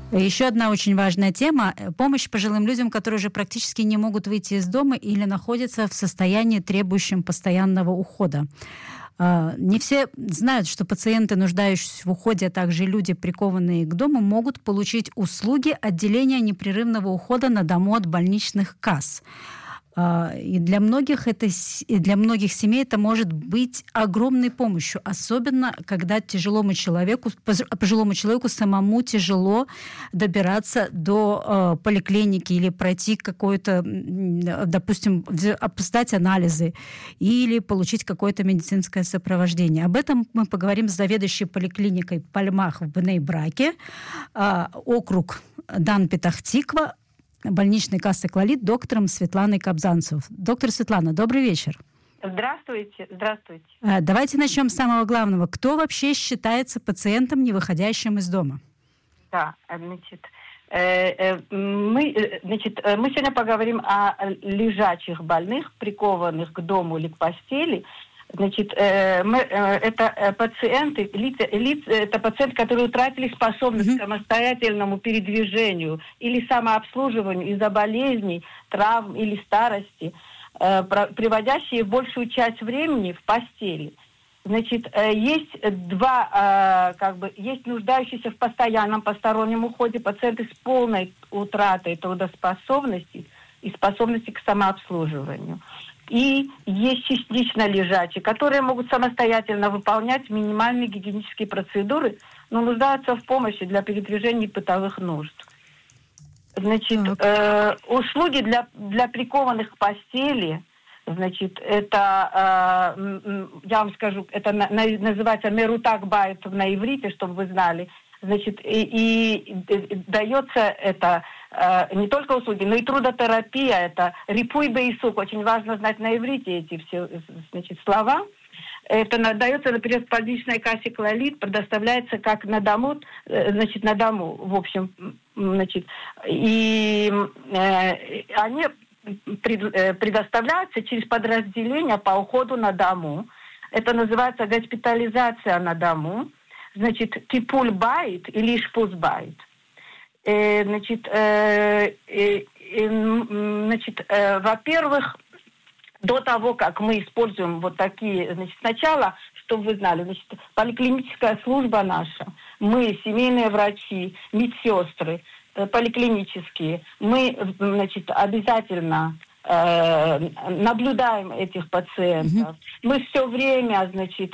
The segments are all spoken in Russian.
Еще одна очень важная тема – помощь пожилым людям, которые уже практически не могут выйти из дома или находятся в состоянии, требующем постоянного ухода. Не все знают, что пациенты, нуждающиеся в уходе, а также люди, прикованные к дому, могут получить услуги отделения непрерывного ухода на дому от больничных касс. И для многих семей это может быть огромной помощью, особенно когда пожилому человеку самому тяжело добираться до поликлиники или пройти какое-то, допустим, сдать анализы или получить какое-то медицинское сопровождение. Об этом мы поговорим с заведующей поликлиникой Пальмах в Бней-Браке, округ Дан-Петах-Тиква, больничной кассы «Клолит», доктором Светланой Кобзанцев. Доктор Светлана, добрый вечер. Здравствуйте. Давайте начнем с самого главного. Кто вообще считается пациентом, не выходящим из дома? Да, мы сегодня поговорим о лежачих больных, прикованных к дому или к постели. Это пациенты, это пациенты, которые утратили способность к самостоятельному передвижению или самообслуживанию из-за болезней, травм или старости, приводящие большую часть времени в постели. Есть есть нуждающиеся в постоянном постороннем уходе пациенты с полной утратой трудоспособности и способности к самообслуживанию. И есть частично лежачие, которые могут самостоятельно выполнять минимальные гигиенические процедуры, но нуждаются в помощи для передвижения бытовых нужд. Услуги для прикованных к постели, это, я вам скажу, это называется мерутак байт на иврите, чтобы вы знали. И дается это не только услуги, но и трудотерапия, это рипуй бейсук, очень важно знать на иврите эти все, слова. Это дается, например, в больничной кассе «Клолит», предоставляется как на дому, в общем, и они предоставляются через подразделения по уходу на дому. Это называется госпитализация на дому. Типуль байт или шпуз байт. Во-первых, до того, как мы используем вот такие, сначала, чтобы вы знали, поликлиническая служба наша, мы, семейные врачи, медсестры, поликлинические, мы, обязательно наблюдаем этих пациентов. Мы все время,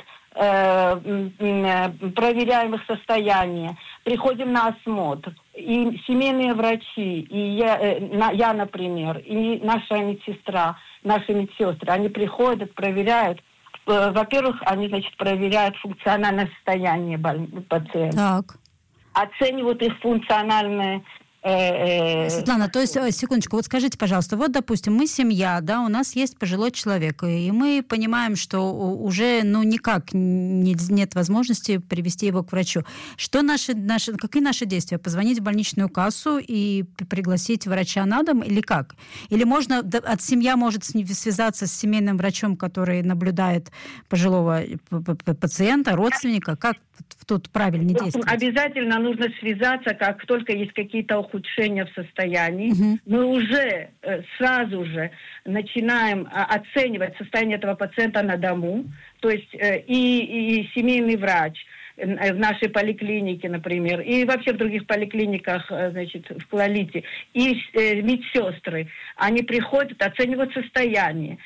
проверяем их состояние, приходим на осмотр. И семейные врачи, и я, например, и наша медсестра, наши медсестры, они приходят, проверяют. Во-первых, они, проверяют функциональное состояние пациента. Так. Оценивают их функциональное. Светлана, то есть, секундочку, вот скажите, пожалуйста, вот, допустим, мы семья, да, у нас есть пожилой человек, и мы понимаем, что уже, никак нет возможности привести его к врачу. Какие наши действия? Позвонить в больничную кассу и пригласить врача на дом или как? Или семья может связаться с семейным врачом, который наблюдает пожилого пациента, родственника? Как тут правильнее действовать? Обязательно нужно связаться, как только есть какие-то ухудшения в состоянии. Мы уже сразу же начинаем оценивать состояние этого пациента на дому. То есть и семейный врач в нашей поликлинике, например, и вообще в других поликлиниках, в Клолите, и медсестры, они приходят, оценивают состояние,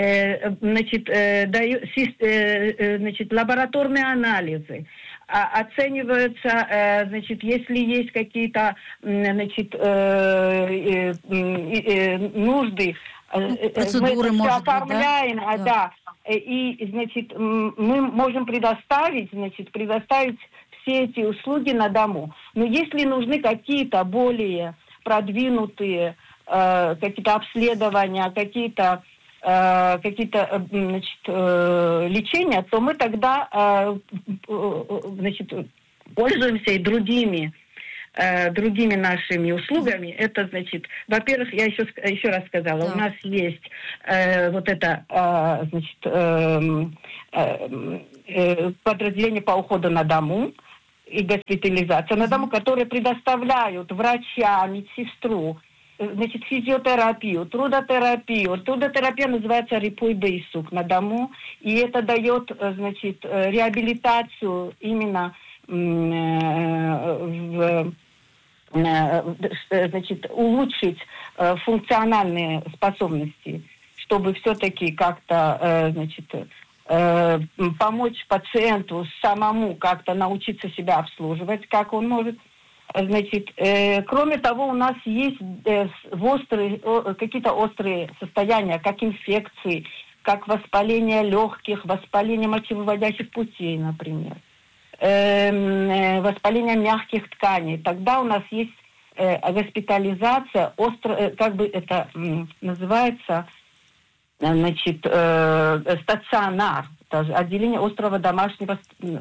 дают, лабораторные анализы, оцениваются, если есть какие-то, нужды, процедуры, мы может оформляем, быть, да. И, мы можем предоставить все эти услуги на дому. Но если нужны какие-то более продвинутые какие-то обследования, какие-то лечения, то мы тогда, пользуемся и другими нашими услугами. Это, во-первых, я еще раз сказала, у нас есть подразделение по уходу на дому, и госпитализация на дому, которые предоставляют врача, медсестру, значит, физиотерапию, трудотерапию. Трудотерапия называется рипуй бейсук на дому, и это дает, значит, реабилитацию именно значит, улучшить функциональные способности, чтобы все-таки как-то, значит, помочь пациенту самому как-то научиться себя обслуживать, как он может. Значит, кроме того, у нас есть какие-то острые состояния, как инфекции, как воспаление легких, воспаление мочевыводящих путей, например, воспаление мягких тканей. Тогда у нас есть госпитализация, как бы это называется, значит, стационар, отделение острого домашнего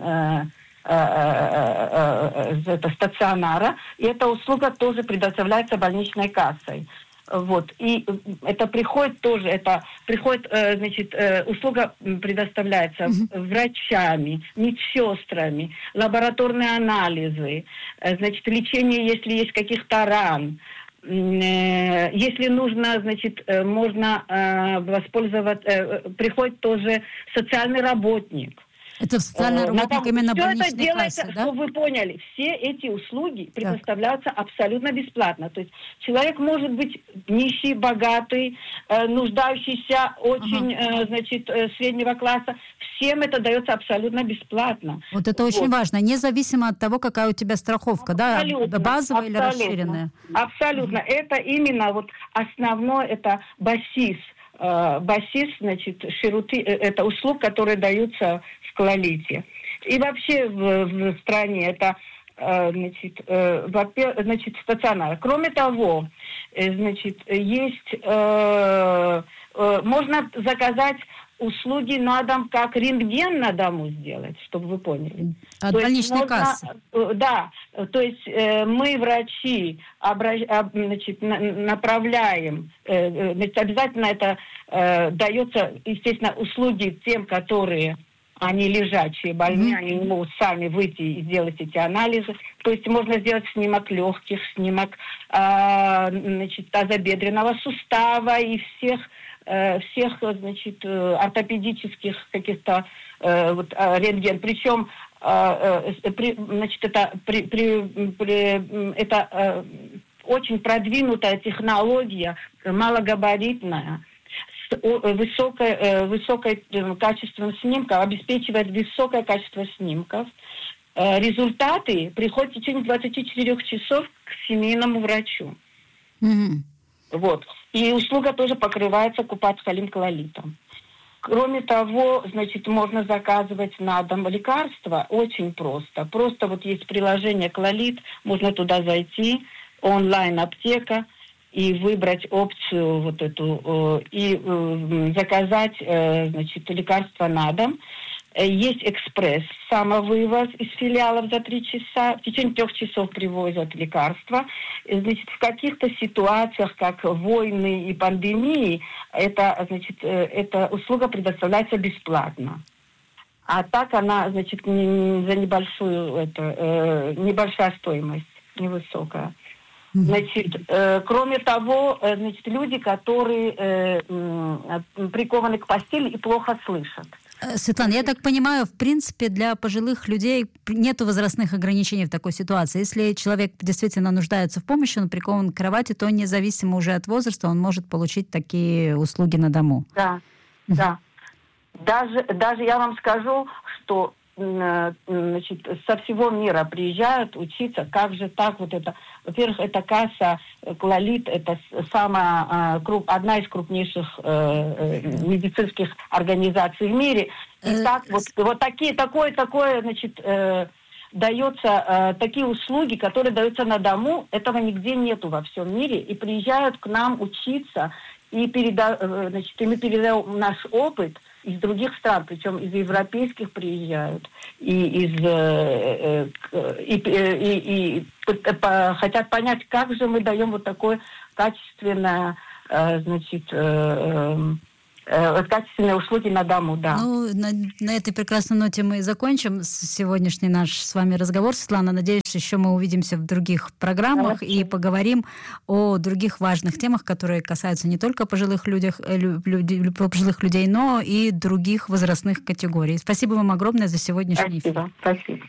стационара, и эта услуга тоже предоставляется больничной кассой. Вот. И это приходит тоже, значит, услуга предоставляется врачами, медсестрами, лабораторные анализы, значит, лечение, если есть каких-то ран. Если нужно, значит, можно воспользоваться, приходит тоже социальный работник. Это социальный работник именно больничной кассы, да? Чтобы вы поняли, все эти услуги предоставляются абсолютно бесплатно. То есть человек может быть нищий, богатый, нуждающийся, очень, значит, среднего класса. Всем это дается абсолютно бесплатно. Вот это очень важно, независимо от того, какая у тебя страховка, абсолютно, да? Базовая или расширенная? Абсолютно. Это именно вот основное, это басис. Басис, значит, шируты, это услуг, которые даются в Клалите. И вообще в стране это, значит, стационар. Кроме того, значит, есть, можно заказать услуги на дом, как рентген на дому сделать, чтобы вы поняли. От больничной кассы. Да, то есть мы, врачи, значит, направляем, значит, обязательно это дается, естественно, услуги тем, которые, они лежачие, больные, они не могут сами выйти и сделать эти анализы. То есть можно сделать снимок легких, снимок, значит, тазобедренного сустава и всех, значит, ортопедических каких-то вот, рентген. Причем, значит, это очень продвинутая технология, малогабаритная, с высоким качеством снимков, обеспечивает высокое качество снимков. Результаты приходят в течение 24 часов к семейному врачу. Вот. И услуга тоже покрывается Купат-Халим Клалитом. Кроме того, значит, можно заказывать на дом лекарства очень просто. Просто вот есть приложение Клалит, можно туда зайти, онлайн-аптека, и выбрать опцию вот эту, и заказать, значит, лекарства на дом. Есть экспресс, самовывоз из филиалов за 3 часа. В течение 3 часов привозят лекарства. Значит, в каких-то ситуациях, как войны и пандемии, это, значит, эта услуга предоставляется бесплатно. А так она, значит, за небольшую, небольшая стоимость, невысокая. Значит, кроме того, значит, люди, которые прикованы к постели и плохо слышат. Светлана, я так понимаю, в принципе, для пожилых людей нет возрастных ограничений в такой ситуации. Если человек действительно нуждается в помощи, он прикован к кровати, то независимо уже от возраста он может получить такие услуги на дому. Да, да. Даже я вам скажу, что, значит, со всего мира приезжают учиться, как же так вот это. Во-первых, это касса Клалит, это одна из крупнейших медицинских организаций в мире. И так вот такое, значит, дается, такие услуги, которые даются на дому, этого нигде нету во всем мире. И приезжают к нам учиться, и значит, мы передаем наш опыт из других стран, причем из европейских приезжают, и хотят понять, как же мы даем вот такое качественное, значит, качественные услуги на дому, да. Ну, на этой прекрасной ноте мы и закончим сегодняшний наш с вами разговор, Светлана. Надеюсь, еще мы увидимся в других программах и поговорим о других важных темах, которые касаются не только пожилых людей, но и других возрастных категорий. Спасибо вам огромное за сегодняшний эфир. Спасибо.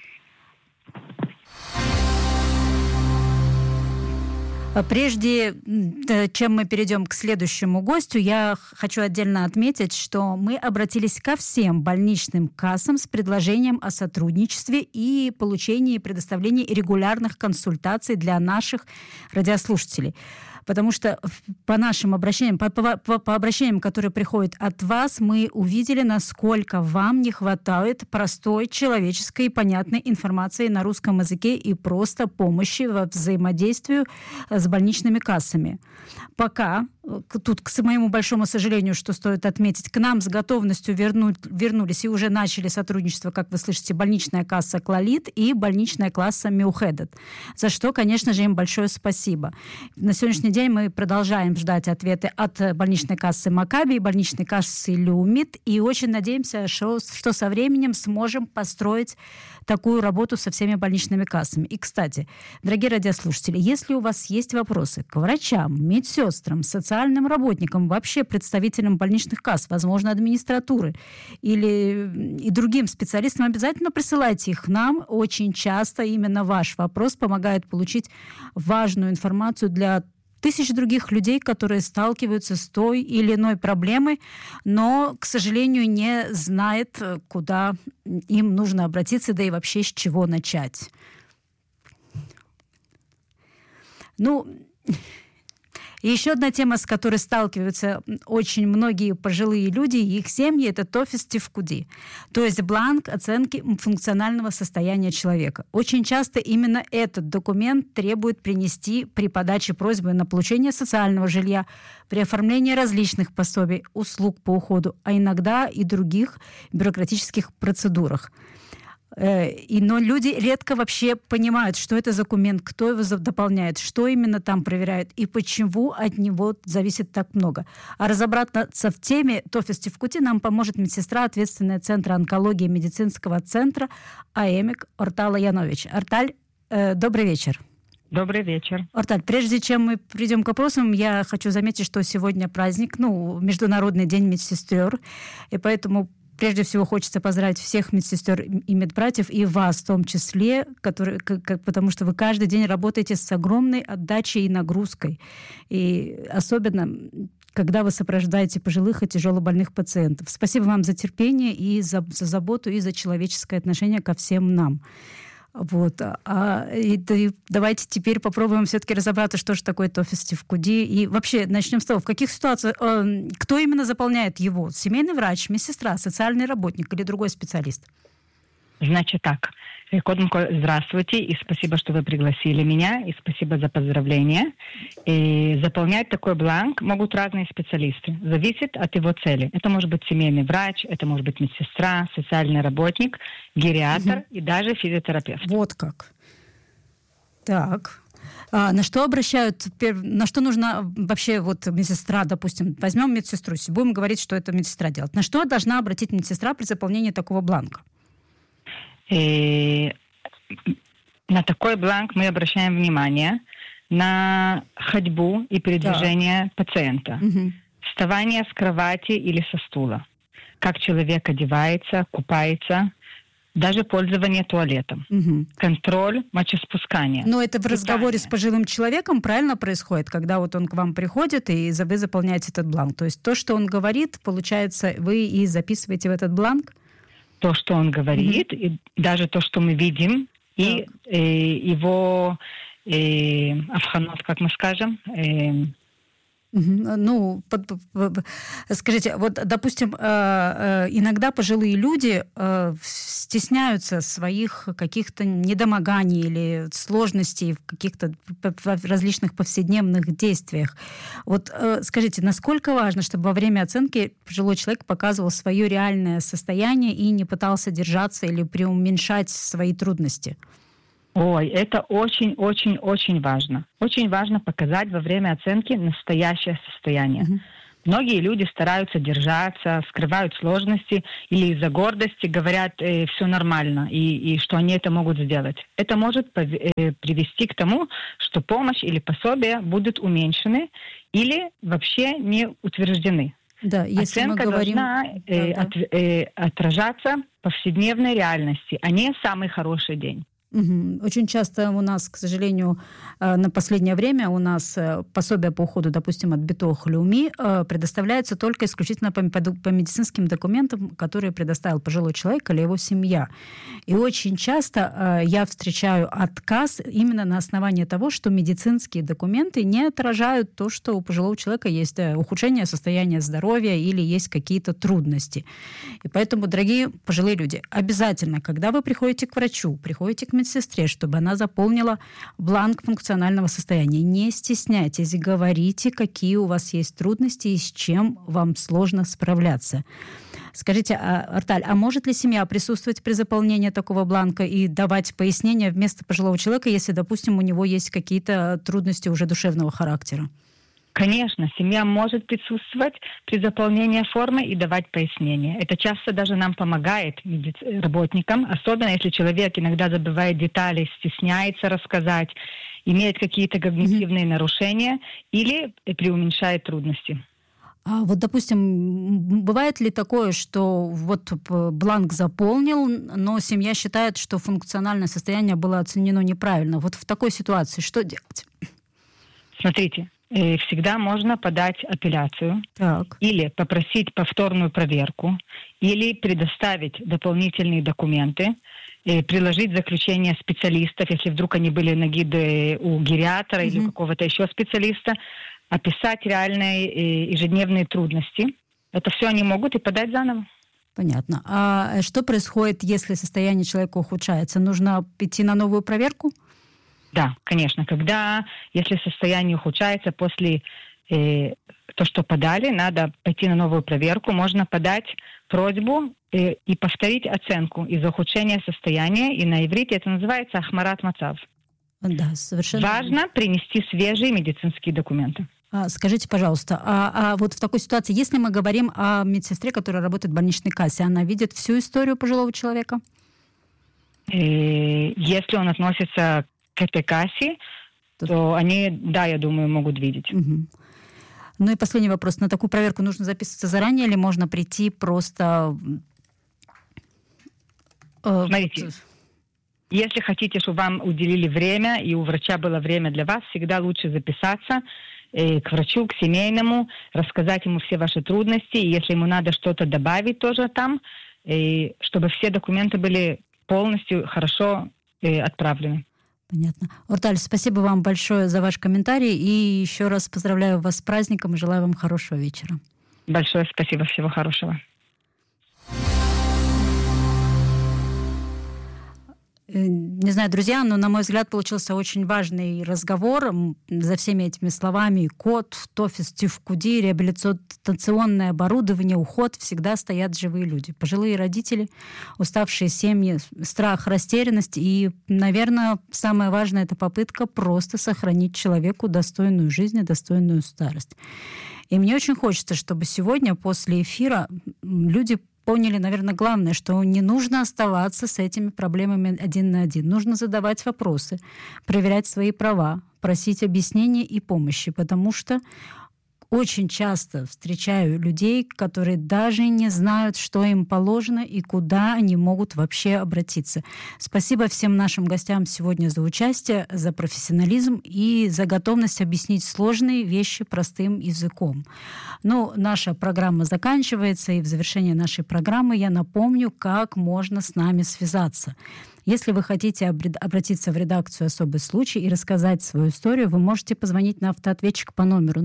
Прежде чем мы перейдем к следующему гостю, я хочу отдельно отметить, что мы обратились ко всем больничным кассам с предложением о сотрудничестве и получении и предоставлении регулярных консультаций для наших радиослушателей. Потому что по нашим обращениям, по обращениям, которые приходят от вас, мы увидели, насколько вам не хватает простой, человеческой и понятной информации на русском языке и просто помощи во взаимодействии с больничными кассами. Пока, тут, к моему большому сожалению, что стоит отметить, к нам с готовностью вернулись и уже начали сотрудничество, как вы слышите, больничная касса «Клалит» и больничная касса «Миухедет», за что, конечно же, им большое спасибо. На сегодняшний день мы продолжаем ждать ответы от больничной кассы «Макаби» и больничной кассы «Люмит», и очень надеемся, что со временем сможем построить такую работу со всеми больничными кассами. И, кстати, дорогие радиослушатели, если у вас есть вопросы к врачам, медсестрам, социальным работникам, вообще представителям больничных касс, возможно, администратуры или и другим специалистам, обязательно присылайте их к нам. Очень часто именно ваш вопрос помогает получить важную информацию для тысяч других людей, которые сталкиваются с той или иной проблемой, но, к сожалению, не знают, куда им нужно обратиться, да и вообще с чего начать. И еще одна тема, с которой сталкиваются очень многие пожилые люди и их семьи, это тофис тифкуди, то есть бланк оценки функционального состояния человека. Очень часто именно этот документ требует принести при подаче просьбы на получение социального жилья, при оформлении различных пособий, услуг по уходу, а иногда и других бюрократических процедурах. Но люди редко вообще понимают, что это за документ, кто его дополняет, что именно там проверяют и почему от него зависит так много. А разобраться в теме тофис тифкути нам поможет медсестра, ответственная Центра онкологии медицинского центра АЭМИК Ортала Янович. Орталь, добрый вечер. Добрый вечер. Орталь, прежде чем мы перейдем к вопросам, я хочу заметить, что сегодня праздник, Международный день медсестер, и поэтому прежде всего хочется поздравить всех медсестер и медбратьев, и вас в том числе, потому что вы каждый день работаете с огромной отдачей и нагрузкой. И особенно, когда вы сопровождаете пожилых и тяжелобольных пациентов. Спасибо вам за терпение и за заботу, и за человеческое отношение ко всем нам. Давайте теперь попробуем все-таки разобраться, что же такое тофис тифкуди. И вообще начнем с того, в каких ситуациях, кто именно заполняет его? Семейный врач, медсестра, социальный работник или другой специалист? Значит так. Здравствуйте, и спасибо, что вы пригласили меня, и спасибо за поздравления. И заполнять такой бланк могут разные специалисты. Зависит от его цели. Это может быть семейный врач, это может быть медсестра, социальный работник, гериатр и даже физиотерапевт. Вот как. Так. На что обращают, на что нужна вообще медсестра, допустим, возьмем медсестру, будем говорить, что это медсестра делает. На что должна обратить медсестра при заполнении такого бланка? И на такой бланк мы обращаем внимание на ходьбу и передвижение пациента, вставание с кровати или со стула, как человек одевается, купается, даже пользование туалетом, контроль мочеспускания. Но это в разговоре с пожилым человеком правильно происходит, когда он к вам приходит, и вы заполняете этот бланк. То есть то, что он говорит, получается, вы и записываете в этот бланк? То, что он говорит, и даже то, что мы видим, и его авханот, как мы скажем. Скажите, допустим, иногда пожилые люди стесняются своих каких-то недомоганий или сложностей в каких-то различных повседневных действиях. Скажите, насколько важно, чтобы во время оценки пожилой человек показывал свое реальное состояние и не пытался держаться или преуменьшать свои трудности? Ой, это очень-очень-очень важно. Очень важно показать во время оценки настоящее состояние. Многие люди стараются держаться, скрывают сложности или из-за гордости говорят, все нормально, и что они это могут сделать. Это может привести к тому, что помощь или пособие будут уменьшены или вообще не утверждены. Да, если оценка мы говорим... должна отражаться в повседневной реальности, а не самый хороший день. Очень часто у нас, к сожалению, на последнее время у нас пособие по уходу, допустим, от Битох Леуми предоставляется только исключительно по медицинским документам, которые предоставил пожилой человек или его семья. И очень часто я встречаю отказ именно на основании того, что медицинские документы не отражают то, что у пожилого человека есть ухудшение состояния здоровья или есть какие-то трудности. И поэтому, дорогие пожилые люди, обязательно, когда вы приходите к врачу, приходите к медсестре, чтобы она заполнила бланк функционального состояния. Не стесняйтесь, говорите, какие у вас есть трудности и с чем вам сложно справляться. Скажите, Арталь, а может ли семья присутствовать при заполнении такого бланка и давать пояснения вместо пожилого человека, если, допустим, у него есть какие-то трудности уже душевного характера? Конечно, семья может присутствовать при заполнении формы и давать пояснения. Это часто даже нам помогает работникам, особенно если человек иногда забывает детали, стесняется рассказать, имеет какие-то когнитивные нарушения или преуменьшает трудности. А вот, допустим, бывает ли такое, что вот бланк заполнил, но семья считает, что функциональное состояние было оценено неправильно? Вот в такой ситуации что делать? Смотрите. Всегда можно подать апелляцию, или попросить повторную проверку, или предоставить дополнительные документы, приложить заключение специалистов, если вдруг они были на гиде у гериатра или у какого-то еще специалиста, описать реальные ежедневные трудности. Это все они могут и подать заново. Понятно. А что происходит, если состояние человека ухудшается? Нужно идти на новую проверку? Да, конечно. Если состояние ухудшается после то, что подали, надо пойти на новую проверку. Можно подать просьбу и повторить оценку из-за ухудшения состояния. И на иврите это называется ахмарат мацав. Да, совершенно. Важно принести свежие медицинские документы. Скажите, пожалуйста, а вот в такой ситуации, если мы говорим о медсестре, которая работает в больничной кассе, она видит всю историю пожилого человека? Если он относится к этой кассе, то они, да, я думаю, могут видеть. Ну и последний вопрос. На такую проверку нужно записываться заранее или можно прийти просто... Смотрите, если хотите, чтобы вам уделили время, и у врача было время для вас, всегда лучше записаться к врачу, к семейному, рассказать ему все ваши трудности, и если ему надо что-то добавить тоже там, чтобы все документы были полностью хорошо отправлены. Понятно. Орталь, спасибо вам большое за ваш комментарий. И еще раз поздравляю вас с праздником и желаю вам хорошего вечера. Большое спасибо. Всего хорошего. Не знаю, друзья, но, на мой взгляд, получился очень важный разговор. За всеми этими словами код, тофис, тифкуди, реабилитационное оборудование, уход, всегда стоят живые люди. Пожилые родители, уставшие семьи, страх, растерянность. И, наверное, самое важное — это попытка просто сохранить человеку достойную жизнь и достойную старость. И мне очень хочется, чтобы сегодня, после эфира, люди поняли, наверное, главное, что не нужно оставаться с этими проблемами один на один. Нужно задавать вопросы, проверять свои права, просить объяснений и помощи, потому что очень часто встречаю людей, которые даже не знают, что им положено и куда они могут вообще обратиться. Спасибо всем нашим гостям сегодня за участие, за профессионализм и за готовность объяснить сложные вещи простым языком. Ну, наша программа заканчивается, и в завершении нашей программы я напомню, как можно с нами связаться. Если вы хотите обратиться в редакцию «Особый случай» и рассказать свою историю, вы можете позвонить на автоответчик по номеру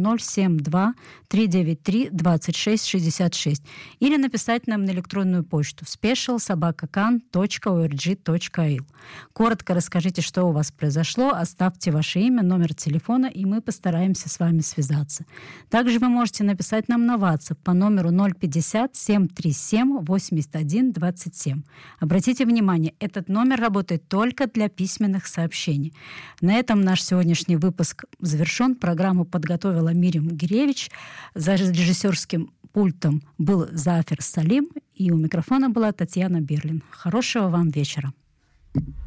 072-393-2666 или написать нам на электронную почту special@kan.org.il. Коротко расскажите, что у вас произошло, оставьте ваше имя, номер телефона, и мы постараемся с вами связаться. Также вы можете написать нам на WhatsApp по номеру 050-737-8127. Обратите внимание, этот номер номер работает только для письменных сообщений. На этом наш сегодняшний выпуск завершен. Программу подготовила Мирим Гиревич. За режиссерским пультом был Зафер Салим, и у микрофона была Татьяна Берлин. Хорошего вам вечера.